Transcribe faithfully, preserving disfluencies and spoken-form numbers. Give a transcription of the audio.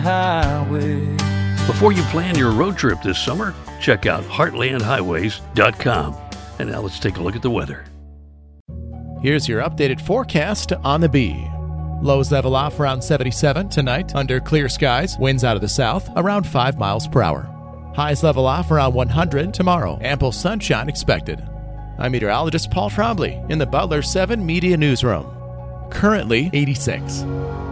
highway. Before you plan your road trip this summer, check out heartland highways dot com. And now let's take a look at the weather. Here's your updated forecast on the Bee. Lows level off around seventy-seven tonight under clear skies, winds out of the south around five miles per hour. Highs level off around one hundred tomorrow, ample sunshine expected. I'm meteorologist Paul Trombley in the Butler seven Media Newsroom. Currently eighty-six.